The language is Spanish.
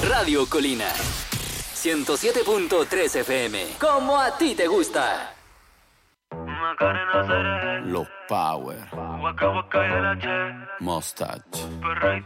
Radio Colina. 107.3 FM. Como a ti te gusta. Los Power. Mustache.